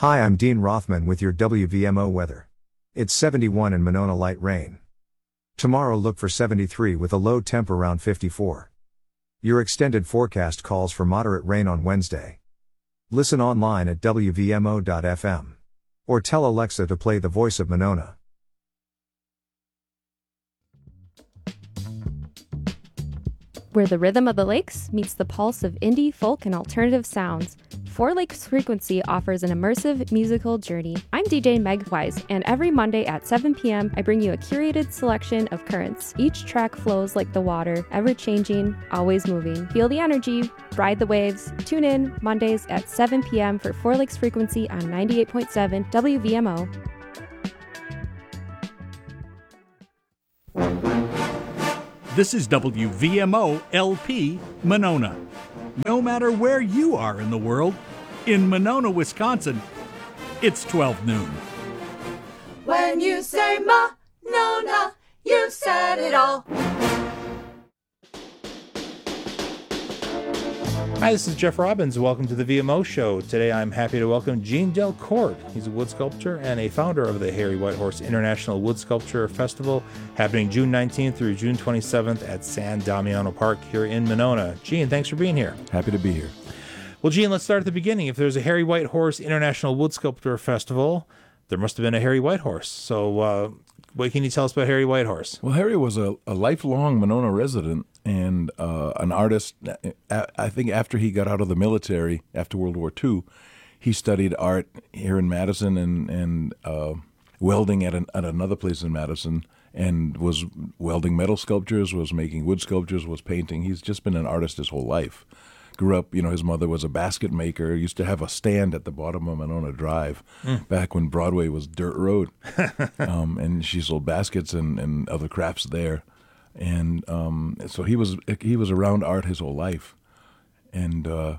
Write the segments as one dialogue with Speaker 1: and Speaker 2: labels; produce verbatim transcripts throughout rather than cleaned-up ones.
Speaker 1: Hi, I'm Dean Rothman with your W V M O weather. It's seventy-one in Monona, light rain. Tomorrow look for seventy-three with a low temp around fifty-four. Your extended forecast calls for moderate rain on Wednesday. Listen online at W V M O dot F M. Or tell Alexa to play The Voice of Monona.
Speaker 2: Where the rhythm of the lakes meets the pulse of indie, folk, and alternative sounds, Four Lakes Frequency offers an immersive musical journey. I'm D J Meg Wise, and every Monday at seven p.m. I bring you a curated selection of currents. Each track flows like the water, ever-changing, always moving. Feel the energy, ride the waves. Tune in Mondays at seven p.m. for Four Lakes Frequency on ninety-eight point seven W V M O.
Speaker 3: This is W V M O L P Monona. No matter where you are in the world, in Monona, Wisconsin, it's twelve noon.
Speaker 4: When you say Monona, you said it all.
Speaker 5: Hi, this is Jeff Robbins. Welcome to the V M O Show. Today I'm happy to welcome Gene Delcourt. He's a wood sculptor and a founder of the Harry Whitehorse International Wood Sculpture Festival, happening June nineteenth through June twenty-seventh at San Damiano Park here in Monona. Gene, thanks for being here.
Speaker 6: Happy to be here.
Speaker 5: Well, Gene, let's start at the beginning. If there's a Harry Whitehorse International Wood Sculpture Festival, there must have been a Harry Whitehorse. So uh, what can you tell us about Harry Whitehorse?
Speaker 6: Well, Harry was a, a lifelong Monona resident and uh, an artist. I think after he got out of the military, after World War Two, he studied art here in Madison and, and uh, welding at, an, at another place in Madison, and was welding metal sculptures, was making wood sculptures, was painting. He's just been an artist his whole life. Grew up, you know, his mother was a basket maker, used to have a stand at the bottom of Monona Drive mm. back when Broadway was dirt road. um, and she sold baskets and, and other crafts there. And um, so he was he was around art his whole life. And uh,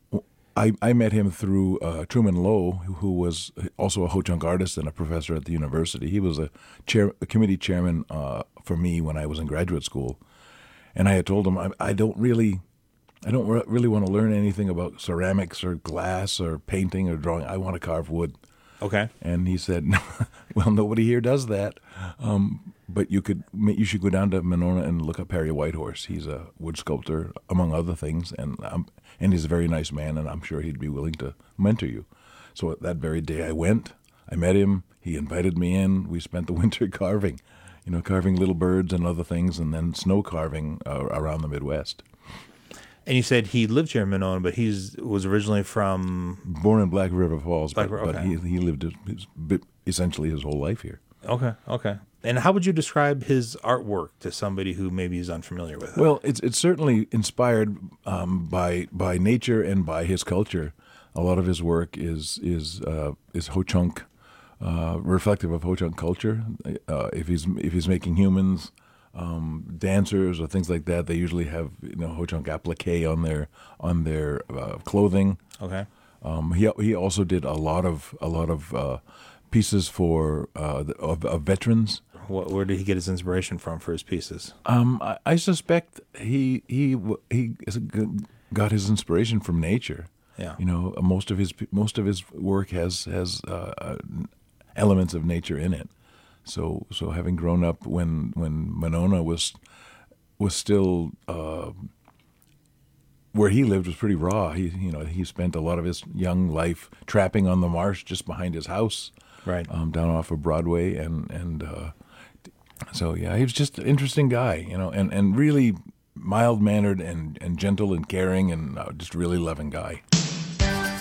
Speaker 6: I, I met him through uh, Truman Lowe, who, who was also a Ho-Chunk artist and a professor at the university. He was a, chair, a committee chairman uh, for me when I was in graduate school. And I had told him, I, I don't really... I don't re- really want to learn anything about ceramics or glass or painting or drawing. I want to carve wood.
Speaker 5: Okay.
Speaker 6: And he said, well, nobody here does that. Um, but you could, you should go down to Monona and look up Harry Whitehorse. He's a wood sculptor, among other things, and um, and he's a very nice man, and I'm sure he'd be willing to mentor you. So that very day I went, I met him, he invited me in, we spent the winter carving, you know, carving little birds and other things, and then snow carving uh, around the Midwest.
Speaker 5: And you said he lived here in Monona, but he was originally from...
Speaker 6: Born in Black River Falls,
Speaker 5: Black
Speaker 6: but,
Speaker 5: River, okay.
Speaker 6: but he, he lived his, his, essentially his whole life here.
Speaker 5: Okay, okay. And how would you describe his artwork to somebody who maybe is unfamiliar with it?
Speaker 6: Well, it's it's certainly inspired um, by by nature and by his culture. A lot of his work is is uh, is Ho-Chunk, uh, reflective of Ho-Chunk culture. Uh, if he's if he's making humans... Um, dancers or things like that, they usually have, you know, Ho-Chunk applique on their on their uh, clothing.
Speaker 5: Okay.
Speaker 6: Um, he he also did a lot of a lot of uh, pieces for uh, the, of, of veterans.
Speaker 5: What, where did he get his inspiration from for his pieces?
Speaker 6: Um, I, I suspect he he he got his inspiration from nature.
Speaker 5: Yeah.
Speaker 6: You know, most of his most of his work has has uh, elements of nature in it. So, so having grown up when, when Monona was was still uh, where he lived was pretty raw. He, you know, he spent a lot of his young life trapping on the marsh just behind his house,
Speaker 5: right,
Speaker 6: um, down off of Broadway, and and uh, so yeah, he was just an interesting guy, you know, and, and really mild mannered and, and gentle and caring and uh, just really loving guy.